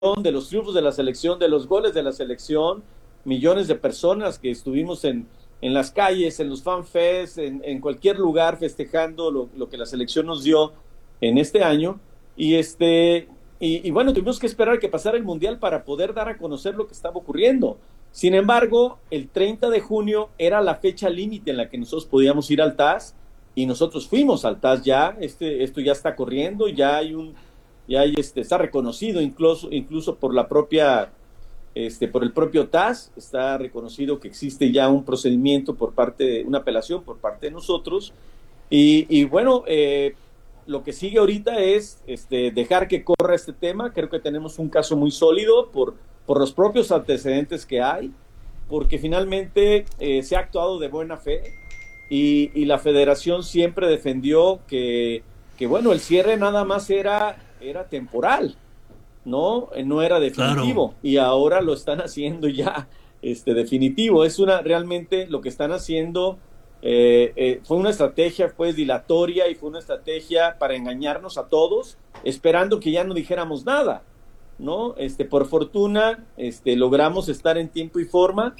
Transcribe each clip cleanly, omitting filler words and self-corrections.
de los triunfos de la selección, de los goles de la selección, millones de personas que estuvimos en las calles, en los fanfests, en cualquier lugar festejando lo que la selección nos dio en este año. Y bueno, tuvimos que esperar que pasara el Mundial para poder dar a conocer lo que estaba ocurriendo. Sin embargo, el 30 de junio era la fecha límite en la que nosotros podíamos ir al TAS, y nosotros fuimos al TAS ya. Esto ya está corriendo, está reconocido incluso por la propia, por el propio TAS, está reconocido que existe ya un procedimiento una apelación por parte de nosotros, y bueno, lo que sigue ahorita es dejar que corra este tema. Creo que tenemos un caso muy sólido por los propios antecedentes que hay, porque finalmente se ha actuado de buena fe, y la federación siempre defendió que bueno, el cierre nada más era temporal, no era definitivo. Claro. Y ahora lo están haciendo ya definitivo. Realmente lo que están haciendo fue una estrategia pues dilatoria, y fue una estrategia para engañarnos a todos, esperando que ya no dijéramos nada, ¿no? Por fortuna logramos estar en tiempo y forma,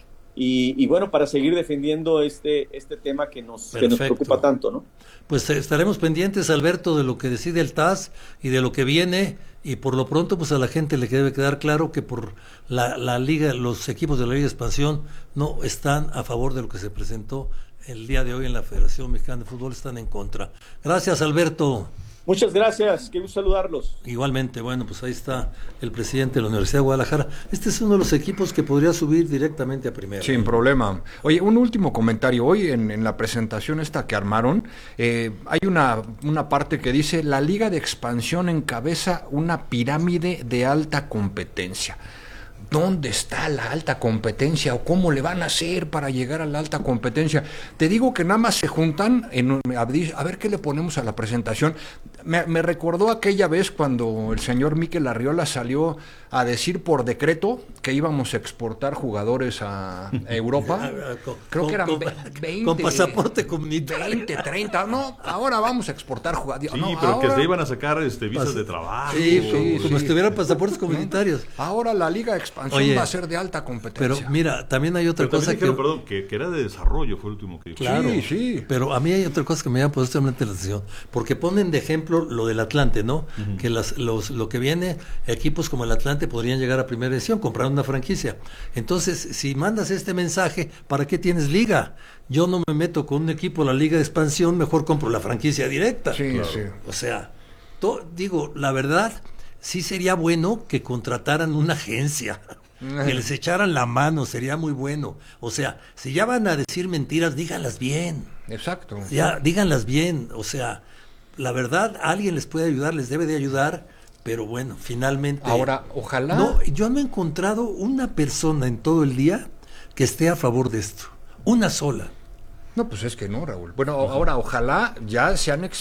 y bueno, para seguir defendiendo este tema que nos preocupa tanto, ¿no? Pues estaremos pendientes, Alberto, de lo que decide el TAS y de lo que viene, y por lo pronto pues a la gente le debe quedar claro que por la liga, los equipos de la Liga de Expansión no están a favor de lo que se presentó el día de hoy en la Federación Mexicana de Fútbol, están en contra. Gracias, Alberto. Muchas gracias, qué gusto saludarlos. Igualmente. Bueno, pues ahí está el presidente de la Universidad de Guadalajara. Este es uno de los equipos que podría subir directamente a primera. Sin problema. Oye, un último comentario. Hoy en la presentación esta que armaron, hay una parte que dice: la Liga de Expansión encabeza una pirámide de alta competencia. ¿Dónde está la alta competencia, o cómo le van a hacer para llegar a la alta competencia? Te digo que nada más se juntan a ver qué le ponemos a la presentación. Me recordó aquella vez cuando el señor Mikel Arriola salió a decir por decreto que íbamos a exportar jugadores a Europa. Creo que eran 20. Con pasaporte comunitario. 20, 30. No, ahora vamos a exportar jugadores. Sí, no, pero ahora, que se iban a sacar visas de trabajo. Sí, como si tuvieran pasaportes comunitarios. Ahora la Liga de Expansión va a ser de alta competencia. Pero mira, también hay otra cosa que era de desarrollo, fue el último que dijo. Claro, sí. Pero a mí hay otra cosa que me llama poderosamente la atención, porque ponen de ejemplo lo del Atlante, ¿no? Uh-huh. Que lo que viene, equipos como el Atlante podrían llegar a primera división, comprar una franquicia. Entonces, si mandas este mensaje, ¿para qué tienes liga? Yo no me meto con un equipo de la Liga de Expansión, mejor compro la franquicia directa. Sí, claro. Sí. O sea, digo, la verdad, sí sería bueno que contrataran una agencia, que les echaran la mano, sería muy bueno. O sea, si ya van a decir mentiras, díganlas bien. Exacto. Ya, díganlas bien. O sea, la verdad, alguien les puede ayudar, les debe de ayudar, pero bueno, finalmente... Ahora, ojalá... No, yo no he encontrado una persona en todo el día que esté a favor de esto. Una sola. No, pues es que no, Raúl. Bueno, ahora ojalá ya se han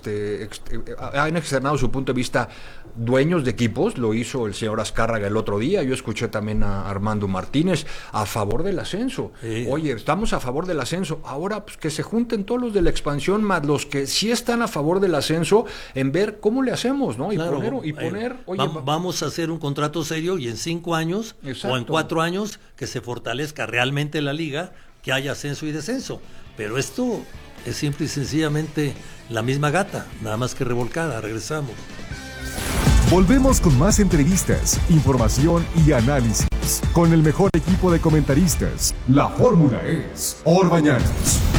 externado su punto de vista dueños de equipos. Lo hizo el señor Azcárraga el otro día. Yo escuché también a Armando Martínez a favor del ascenso. Sí. Oye, estamos a favor del ascenso. Ahora pues que se junten todos los de la expansión más los que sí están a favor del ascenso, en ver cómo le hacemos, ¿no? Y claro, poner oye, vamos a hacer un contrato serio, y en 5 años, exacto, o en 4 años, que se fortalezca realmente la liga, que haya ascenso y descenso. Pero esto es simple y sencillamente la misma gata, nada más que revolcada. Regresamos. Volvemos con más entrevistas, información y análisis con el mejor equipo de comentaristas. La fórmula es Orbañanos.